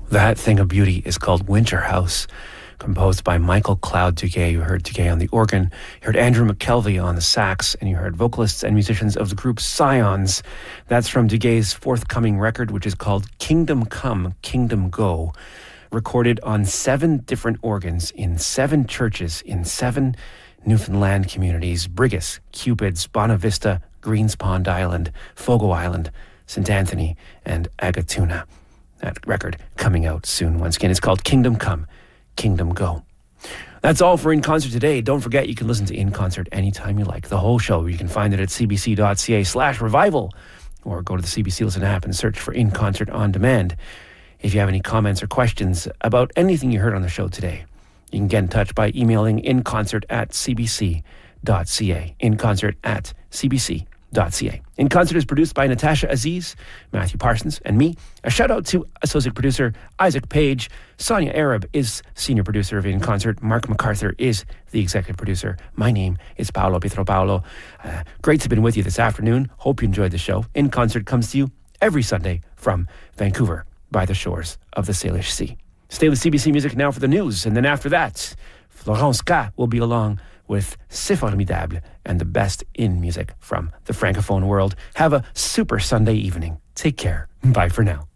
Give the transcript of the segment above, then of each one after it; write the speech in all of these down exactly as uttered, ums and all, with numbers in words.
That Thing of Beauty is called Winter House, composed by Michael Cloud Duguay. You heard Duguay on the organ, you heard Andrew McKelvey on the sax, and you heard vocalists and musicians of the group Scions. That's from Dugay's forthcoming record, which is called Kingdom Come, Kingdom Go, recorded on seven different organs in seven churches in seven Newfoundland communities: Brigus, Cupids, Bonavista, Greens Pond Island, Fogo Island, Saint Anthony, and Agatuna. That record coming out soon. Once again, it's called Kingdom Come, Kingdom Go. That's all for In Concert today. Don't forget, you can listen to In Concert anytime you like. The whole show, you can find it at cbc.ca slash revival, or go to the C B C Listen app and search for In Concert On Demand. If you have any comments or questions about anything you heard on the show today, you can get in touch by emailing inconcert at cbc.ca. Inconcert at cbc.ca. In Concert is produced by Natasha Aziz, Matthew Parsons, and me. A shout out to associate producer Isaac Page. Sonia Arab is senior producer of In Concert. Mark MacArthur is the executive producer. My name is Paolo Pietropaolo. Uh, great to have been with you this afternoon. Hope you enjoyed the show. In Concert comes to you every Sunday from Vancouver by the shores of the Salish Sea. Stay with C B C Music now for the news, and then after that, Florence K will be along with C'est Formidable and the best in music from the Francophone world. Have a super Sunday evening. Take care. Bye for now.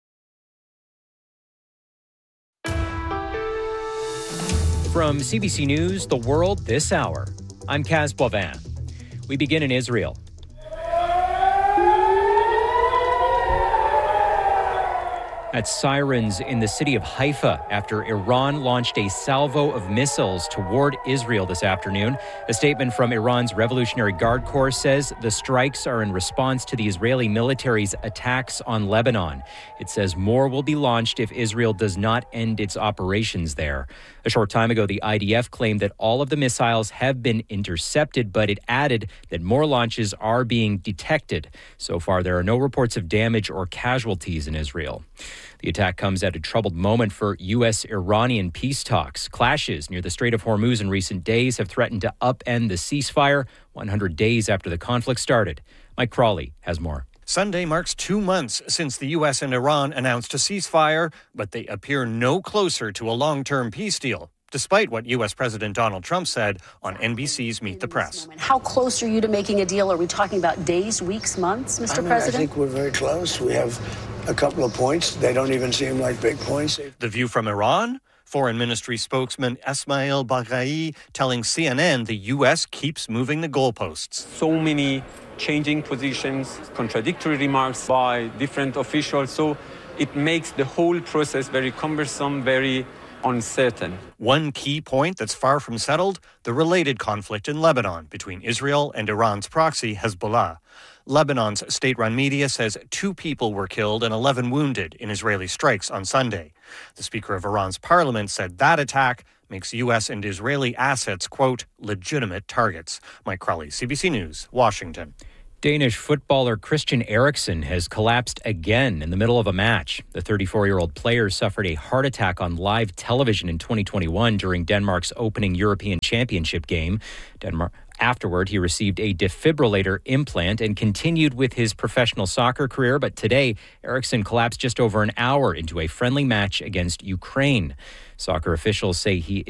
From C B C News, The World This Hour, I'm Kaz Boivin. We begin in Israel. At sirens in the city of Haifa after Iran launched a salvo of missiles toward Israel this afternoon. A statement from Iran's Revolutionary Guard Corps says the strikes are in response to the Israeli military's attacks on Lebanon. It says more will be launched if Israel does not end its operations there. A short time ago, the I D F claimed that all of the missiles have been intercepted, but it added that more launches are being detected. So far, there are no reports of damage or casualties in Israel. The attack comes at a troubled moment for U S-Iranian peace talks. Clashes near the Strait of Hormuz in recent days have threatened to upend the ceasefire one hundred days after the conflict started. Mike Crawley has more. Sunday marks two months since the U S and Iran announced a ceasefire, but they appear no closer to a long-term peace deal, despite what U S President Donald Trump said on N B C's Meet the Press. How close are you to making a deal? Are we talking about days, weeks, months, Mister I mean, President? I think we're very close. We have a couple of points. They don't even seem like big points. The view from Iran? Foreign Ministry spokesman Esmail Baghai telling C N N the U S keeps moving the goalposts. So many changing positions, contradictory remarks by different officials. So it makes the whole process very cumbersome, very uncertain. One key point that's far from settled, the related conflict in Lebanon between Israel and Iran's proxy Hezbollah. Lebanon's state-run media says two people were killed and eleven wounded in Israeli strikes on Sunday. The Speaker of Iran's parliament said that attack makes U S and Israeli assets, quote, legitimate targets. Mike Crawley, C B C News, Washington. Danish footballer Christian Eriksen has collapsed again in the middle of a match. The thirty-four-year-old player suffered a heart attack on live television in twenty twenty-one during Denmark's opening European Championship game. Denmark. Afterward, he received a defibrillator implant and continued with his professional soccer career. But today, Eriksen collapsed just over an hour into a friendly match against Ukraine. Soccer officials say he